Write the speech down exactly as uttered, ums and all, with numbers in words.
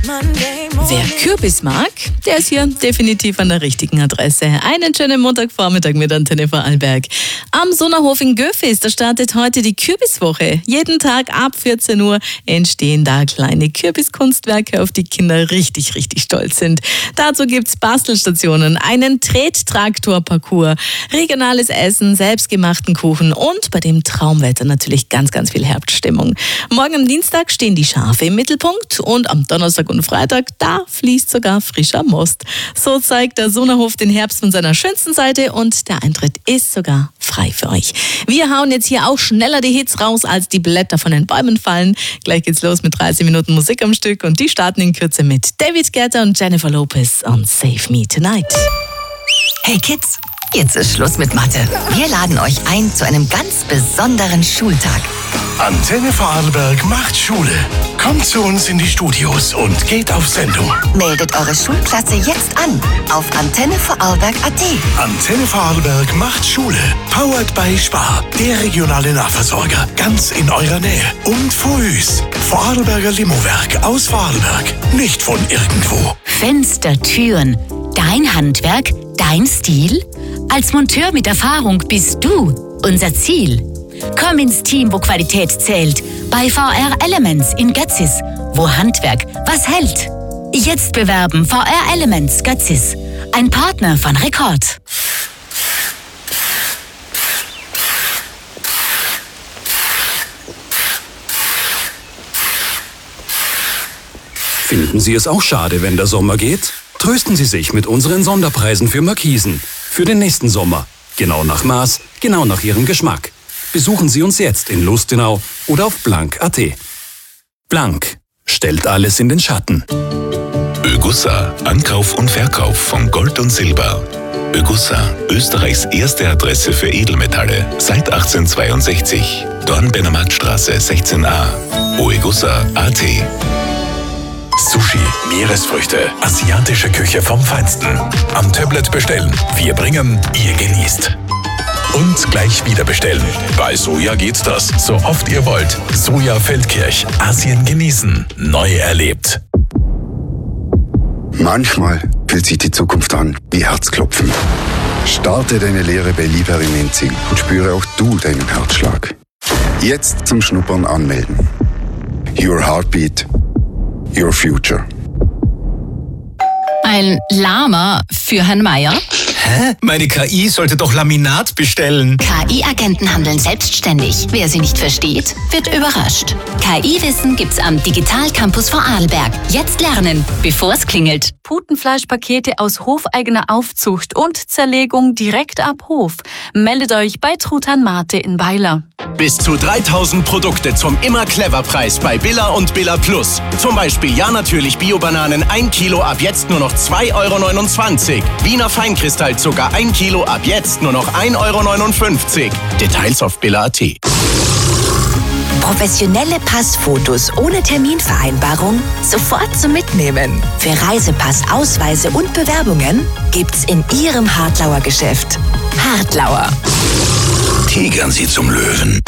Wer Kürbis mag, der ist hier definitiv an der richtigen Adresse. Einen schönen Montagvormittag mit Antenne Vorarlberg. Am Sonnerhof in Göfis, da startet heute die Kürbiswoche. Jeden Tag ab vierzehn Uhr entstehen da kleine Kürbiskunstwerke, auf die Kinder richtig, richtig stolz sind. Dazu gibt's Bastelstationen, einen Trettraktor-Parcours, regionales Essen, selbstgemachten Kuchen und bei dem Traumwetter natürlich ganz, ganz viel Herbststimmung. Morgen am Dienstag stehen die Schafe im Mittelpunkt und am Donnerstag und Freitag, da fließt sogar frischer Most. So zeigt der Sonnerhof den Herbst von seiner schönsten Seite und der Eintritt ist sogar frei für euch. Wir hauen jetzt hier auch schneller die Hits raus, als die Blätter von den Bäumen fallen. Gleich geht's los mit dreißig Minuten Musik am Stück und die starten in Kürze mit David Guetta und Jennifer Lopez on Save Me Tonight. Hey Kids, jetzt ist Schluss mit Mathe. Wir laden euch ein zu einem ganz besonderen Schultag. Antenne Vorarlberg macht Schule. Kommt zu uns in die Studios und geht auf Sendung. Meldet eure Schulklasse jetzt an auf antenne vorarlberg punkt at. Antenne Vorarlberg macht Schule. Powered by Spar, der regionale Nahversorger. Ganz in eurer Nähe. Und Fouhüs, Vorarlberger Limowerk aus Vorarlberg. Nicht von irgendwo. Fenster, Türen, dein Handwerk, dein Stil? Als Monteur mit Erfahrung bist du unser Ziel. Komm ins Team, wo Qualität zählt. Bei V R Elements in Götzis, wo Handwerk was hält. Jetzt bewerben V R Elements Götzis, ein Partner von Rekord. Finden Sie es auch schade, wenn der Sommer geht? Trösten Sie sich mit unseren Sonderpreisen für Markisen. Für den nächsten Sommer. Genau nach Maß, genau nach Ihrem Geschmack. Besuchen Sie uns jetzt in Lustenau oder auf blank punkt at. Blank stellt alles in den Schatten. Ögussa, Ankauf und Verkauf von Gold und Silber. Ögussa, Österreichs erste Adresse für Edelmetalle, seit achtzehnhundertzweiundsechzig. Dornbirner-Marktstraße sechzehn a. oegussa punkt at. Sushi, Meeresfrüchte, asiatische Küche vom Feinsten. Am Tablet bestellen. Wir bringen, ihr genießt. Und gleich wieder bestellen. Bei Soja geht's das, so oft ihr wollt. Soja Feldkirch, Asien genießen, neu erlebt. Manchmal fühlt sich die Zukunft an wie Herzklopfen. Starte deine Lehre bei Liebherr in Enzing und spüre auch du deinen Herzschlag. Jetzt zum Schnuppern anmelden. Your Heartbeat, Your Future. Ein Lama für Herrn Meier. Hä? Meine K I sollte doch Laminat bestellen. K I-Agenten handeln selbstständig. Wer sie nicht versteht, wird überrascht. K I-Wissen gibt's am Digital Campus Vorarlberg. Jetzt lernen, bevor es klingelt. Putenfleischpakete aus hofeigener Aufzucht und Zerlegung direkt ab Hof. Meldet euch bei Truthahn Mate in Weiler. Bis zu dreitausend Produkte zum Immer-Clever-Preis bei Billa und Billa Plus. Zum Beispiel ja natürlich Bio-Bananen ein Kilo ab jetzt nur noch zwei Euro neunundzwanzig. Wiener Feinkristallzucker ein Kilo ab jetzt nur noch ein Euro neunundfünfzig. Details auf billa punkt at. Professionelle Passfotos ohne Terminvereinbarung sofort zum Mitnehmen. Für Reisepass, Ausweise und Bewerbungen gibt's in Ihrem Hartlauer Geschäft. Hartlauer. Tigern Sie zum Löwen.